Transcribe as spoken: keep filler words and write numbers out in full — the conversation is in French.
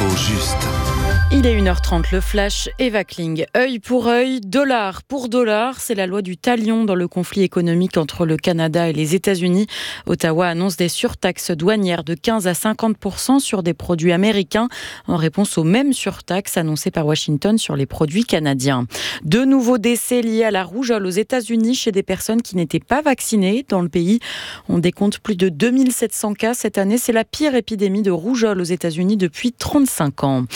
L'info juste. Il est une heure trente, le flash Eva Kling. Œil pour œil, dollar pour dollar, c'est la loi du talion dans le conflit économique entre le Canada et les États-Unis. Ottawa annonce des surtaxes douanières de quinze à cinquante pour cent sur des produits américains, en réponse aux mêmes surtaxes annoncées par Washington sur les produits canadiens. Deux nouveaux décès liés à la rougeole aux États-Unis chez des personnes qui n'étaient pas vaccinées dans le pays. On décompte plus de deux mille sept cents cas cette année. C'est la pire épidémie de rougeole aux États-Unis depuis trente-cinq ans.